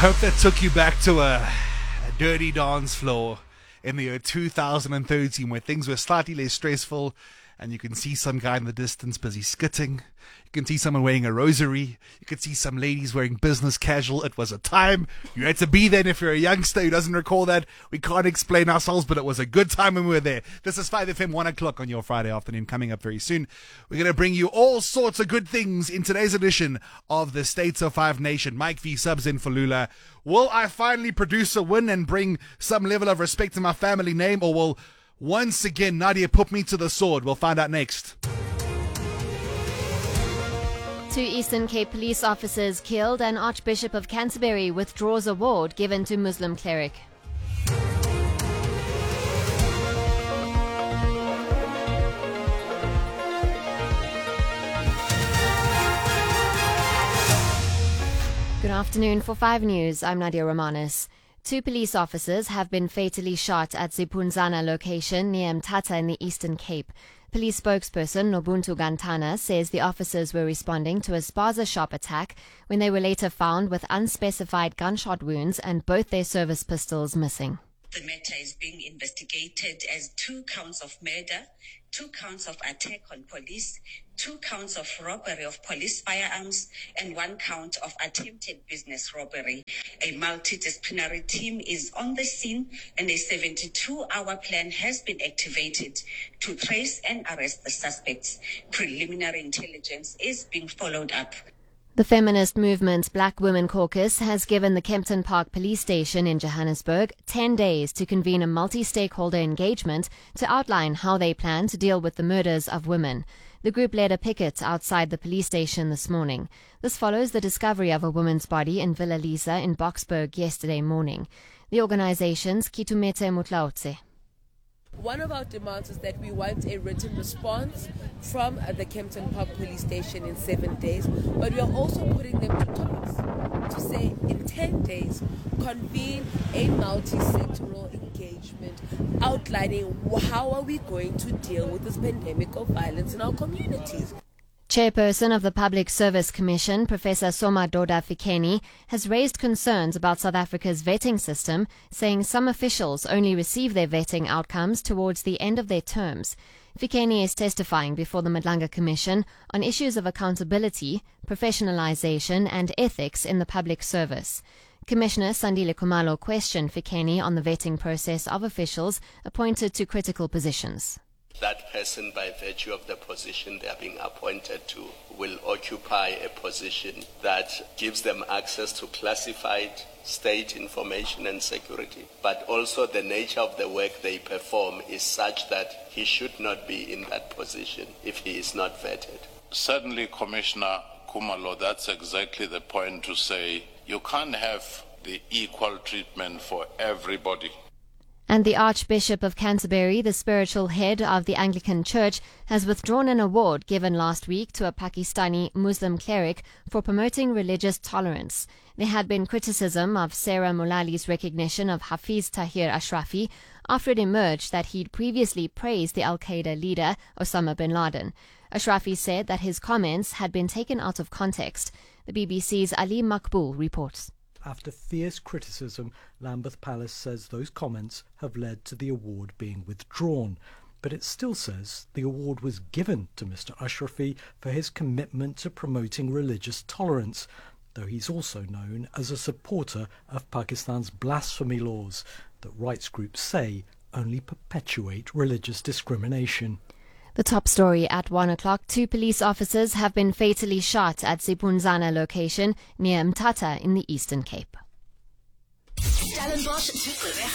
Hope that took you back to a dirty dance floor in the year 2013 where things were slightly less stressful and you can see some guy in the distance busy skitting. You can see someone wearing a rosary. You can see some ladies wearing business casual. It was a time. You had to be there, and if you're a youngster who doesn't recall that, we can't explain ourselves, but it was a good time when we were there. This is 5FM 1 o'clock on your Friday afternoon, coming up very soon. We're going to bring you all sorts of good things in today's edition of the States of Five Nation. Mike V subs in for Lula. Will I finally produce a win and bring some level of respect to my family name, or will once again Nadia put me to the sword? We'll find out next. 2 Eastern Cape police officers killed and Archbishop of Canterbury withdraws award given to Muslim cleric. Good afternoon. For 5 News, I'm Nadia Romanis. 2 police officers have been fatally shot at Zipunzana location near Mthatha in the Eastern Cape. Police spokesperson Nobuntu Gantana says the officers were responding to a spaza shop attack when they were later found with unspecified gunshot wounds and both their service pistols missing. The matter is being investigated as 2 counts of murder, 2 counts of attack on police, 2 counts of robbery of police firearms, and 1 count of attempted business robbery. A multidisciplinary team is on the scene, and a 72-hour plan has been activated to trace and arrest the suspects. Preliminary intelligence is being followed up. The feminist movement's Black Women Caucus has given the Kempton Park Police Station in Johannesburg 10 days to convene a multi-stakeholder engagement to outline how they plan to deal with the murders of women. The group led a picket outside the police station this morning. This follows the discovery of a woman's body in Villa Lisa in Boksburg yesterday morning. The organization's Kitumete Mutlaotse. One of our demands is that we want a written response from the Kempton Park Police Station in 7 days, but we are also putting them to task to say in 10 days, convene a multi-sectoral engagement outlining how are we going to deal with this pandemic of violence in our communities. Chairperson of the Public Service Commission, Professor Somadoda Fikeni, has raised concerns about South Africa's vetting system, saying some officials only receive their vetting outcomes towards the end of their terms. Fikeni is testifying before the Madlanga Commission on issues of accountability, professionalization and ethics in the public service. Commissioner Sandile Khumalo questioned Fikeni on the vetting process of officials appointed to critical positions. That person, by virtue of the position they are being appointed to, will occupy a position that gives them access to classified state information and security. But also the nature of the work they perform is such that he should not be in that position if he is not vetted. Certainly, Commissioner Khumalo, that's exactly the point to say you can't have the equal treatment for everybody. And the Archbishop of Canterbury, the spiritual head of the Anglican Church, has withdrawn an award given last week to a Pakistani Muslim cleric for promoting religious tolerance. There had been criticism of Sarah Mulali's recognition of Hafiz Tahir Ashrafi after it emerged that he'd previously praised the Al-Qaeda leader Osama bin Laden. Ashrafi said that his comments had been taken out of context. The BBC's Ali Makbul reports. After fierce criticism, Lambeth Palace says those comments have led to the award being withdrawn. But it still says the award was given to Mr. Ashrafi for his commitment to promoting religious tolerance, though he's also known as a supporter of Pakistan's blasphemy laws that rights groups say only perpetuate religious discrimination. The top story at 1 o'clock. 2 police officers have been fatally shot at Zipunzana location near Mthatha in the Eastern Cape.